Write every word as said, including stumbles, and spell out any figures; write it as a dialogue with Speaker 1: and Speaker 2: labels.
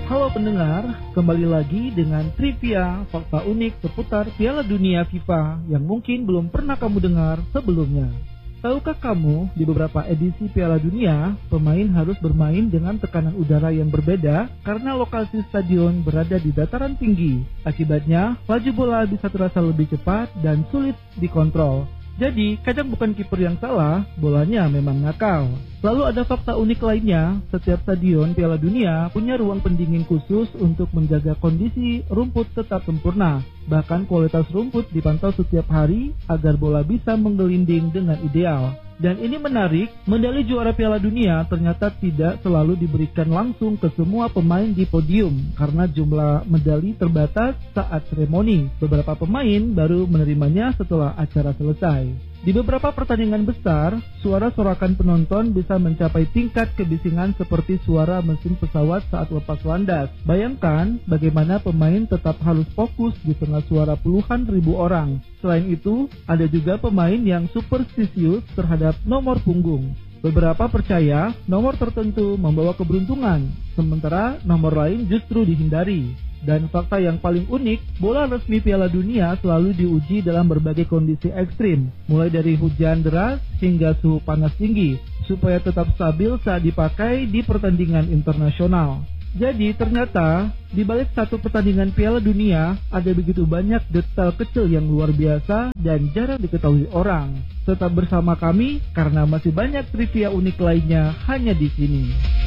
Speaker 1: Halo pendengar, kembali lagi dengan trivia fakta unik seputar Piala Dunia FIFA yang mungkin belum pernah kamu dengar sebelumnya. Tahukah kamu, di beberapa edisi Piala Dunia, pemain harus bermain dengan tekanan udara yang berbeda karena lokasi stadion berada di dataran tinggi. Akibatnya, laju bola bisa terasa lebih cepat dan sulit dikontrol. Jadi, kadang bukan kiper yang salah, bolanya memang nakal. Lalu ada fakta unik lainnya, setiap stadion Piala Dunia punya ruang pendingin khusus untuk menjaga kondisi rumput tetap sempurna. Bahkan kualitas rumput dipantau setiap hari agar bola bisa menggelinding dengan ideal. Dan ini menarik, medali juara Piala Dunia ternyata tidak selalu diberikan langsung ke semua pemain di podium karena jumlah medali terbatas saat seremoni. Beberapa pemain baru menerimanya setelah acara selesai. Di beberapa pertandingan besar, suara sorakan penonton bisa mencapai tingkat kebisingan seperti suara mesin pesawat saat lepas landas. Bayangkan bagaimana pemain tetap harus fokus di tengah suara puluhan ribu orang. Selain itu, ada juga pemain yang superstisius terhadap nomor punggung. Beberapa percaya nomor tertentu membawa keberuntungan, sementara nomor lain justru dihindari. Dan fakta yang paling unik, bola resmi Piala Dunia selalu diuji dalam berbagai kondisi ekstrim, mulai dari hujan deras hingga suhu panas tinggi, supaya tetap stabil saat dipakai di pertandingan internasional. Jadi ternyata, di balik satu pertandingan Piala Dunia, ada begitu banyak detail kecil yang luar biasa dan jarang diketahui orang. Tetap bersama kami, karena masih banyak trivia unik lainnya hanya di sini.